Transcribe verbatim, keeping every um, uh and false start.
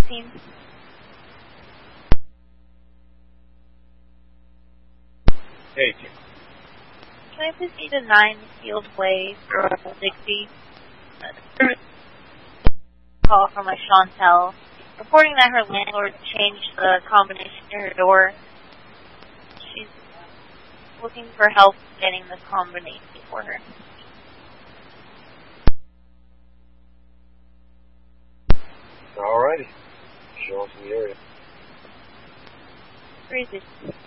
sixteen. eighteen. Can I please see the nine Field Way for Dixie? Uh, call from my Chantel, reporting that her landlord changed the combination to her door. She's looking for help getting the combination for her. Alrighty. Show us in the area. Where is it?